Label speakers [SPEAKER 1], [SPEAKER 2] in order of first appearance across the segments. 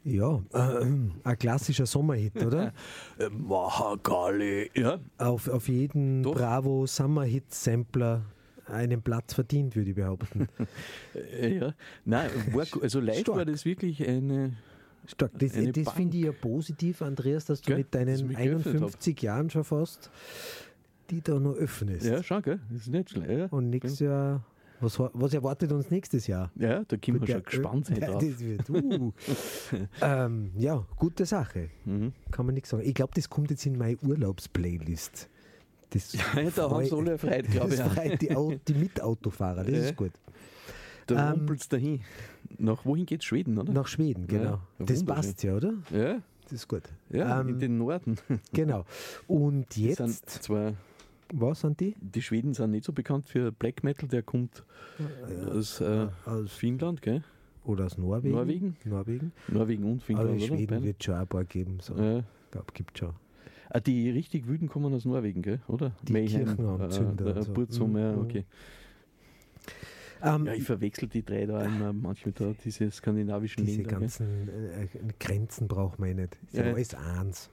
[SPEAKER 1] Ja, ein klassischer Sommerhit, oder?
[SPEAKER 2] Mahakali. Ja.
[SPEAKER 1] Auf jeden
[SPEAKER 2] Doch.
[SPEAKER 1] Bravo Summerhit-Sampler einen Platz verdient, würde ich behaupten.
[SPEAKER 2] Ja. Nein, also live
[SPEAKER 1] Stark.
[SPEAKER 2] war das wirklich eine.
[SPEAKER 1] Stark. Das
[SPEAKER 2] Eine Bank.
[SPEAKER 1] finde ich ja positiv, Andreas, dass du
[SPEAKER 2] Gell?
[SPEAKER 1] mit
[SPEAKER 2] Dass
[SPEAKER 1] deinen
[SPEAKER 2] mich geöffnet
[SPEAKER 1] 51 Jahren schon fast die da noch öffnest.
[SPEAKER 2] Ja, schon, gell? Das ist nicht schlecht. Ja.
[SPEAKER 1] Und nächstes Jahr, was erwartet uns nächstes Jahr?
[SPEAKER 2] Ja, da können wir schon gespannt sein
[SPEAKER 1] Ja,
[SPEAKER 2] drauf.
[SPEAKER 1] das wird, ja, gute Sache. Kann man nichts sagen. Ich glaube, das kommt jetzt in meine Urlaubsplaylist. Das
[SPEAKER 2] Ja, da haben sie alle erfreut, glaube ich.
[SPEAKER 1] Das freut die Mitautofahrer, das
[SPEAKER 2] Ja.
[SPEAKER 1] ist gut.
[SPEAKER 2] Da rumpelt's dahin. Nach wohin geht's? Schweden, oder?
[SPEAKER 1] Nach Schweden, genau.
[SPEAKER 2] Ja,
[SPEAKER 1] Das
[SPEAKER 2] wunderschön.
[SPEAKER 1] passt ja, oder?
[SPEAKER 2] Ja,
[SPEAKER 1] Das ist gut.
[SPEAKER 2] ja in den Norden.
[SPEAKER 1] Genau. Und
[SPEAKER 2] Die sind
[SPEAKER 1] jetzt,
[SPEAKER 2] zwar,
[SPEAKER 1] was sind die?
[SPEAKER 2] die Schweden sind nicht so bekannt für Black Metal, der kommt aus Finnland, gell?
[SPEAKER 1] Oder aus Norwegen?
[SPEAKER 2] Norwegen und
[SPEAKER 1] Aber
[SPEAKER 2] Finnland,
[SPEAKER 1] in
[SPEAKER 2] oder?
[SPEAKER 1] Schweden
[SPEAKER 2] Beide.
[SPEAKER 1] wird schon ein paar geben. So.
[SPEAKER 2] Ja.
[SPEAKER 1] Ich glaube, gibt schon.
[SPEAKER 2] Ah, die richtig Wüden kommen aus Norwegen, gell? Oder?
[SPEAKER 1] Die Kirchenanzünder und so.
[SPEAKER 2] Burzum, ja,
[SPEAKER 1] Mhm.
[SPEAKER 2] okay. Ja, ich verwechsel die drei da immer manchmal da, diese skandinavischen
[SPEAKER 1] Diese
[SPEAKER 2] Länder.
[SPEAKER 1] ganzen Grenzen braucht man nicht. Ist ja
[SPEAKER 2] Ja.
[SPEAKER 1] alles eins.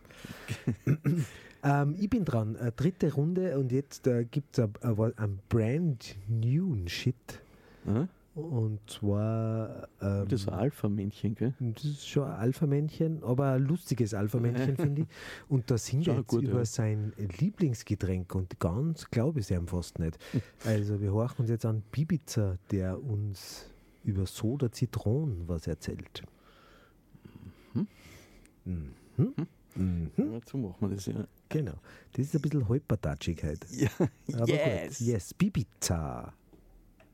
[SPEAKER 1] Ich bin dran. Dritte Runde und jetzt gibt es einen brand new Shit.
[SPEAKER 2] Gell? Aha.
[SPEAKER 1] Und zwar.
[SPEAKER 2] Das ist ein Alpha-Männchen, gell?
[SPEAKER 1] Das ist schon ein Alpha-Männchen, aber ein lustiges Alpha-Männchen, finde ich. Und da singt er
[SPEAKER 2] Schon
[SPEAKER 1] jetzt
[SPEAKER 2] gut,
[SPEAKER 1] über
[SPEAKER 2] ja.
[SPEAKER 1] sein Lieblingsgetränk und ganz glaube ich es ihm fast nicht. Also wir horchen uns jetzt an Bibiza, der uns über Soda Zitronen was erzählt.
[SPEAKER 2] Ja, so machen wir das, ja.
[SPEAKER 1] Genau. Das ist ein bisschen Holpertatschigkeit.
[SPEAKER 2] Ja,
[SPEAKER 1] Aber
[SPEAKER 2] yes!
[SPEAKER 1] gut. Yes, Bibiza.